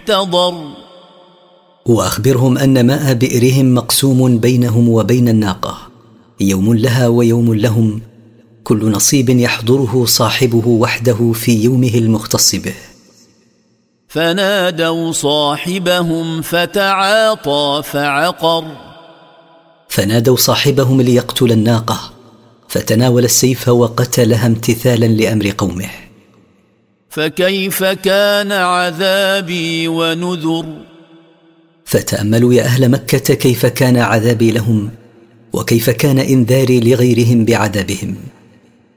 يحتضر. وأخبرهم أن ماء بئرهم مقسوم بينهم وبين الناقة، يوم لها ويوم لهم، كل نصيب يحضره صاحبه وحده في يومه المختص به. فنادوا صاحبهم فتعاطى فعقر. فنادوا صاحبهم ليقتل الناقة، فتناول السيف وقتلها امتثالا لأمر قومه. فكيف كان عذابي ونذر. فتأملوا يا أهل مكة كيف كان عذابي لهم، وكيف كان إنذاري لغيرهم بعذابهم.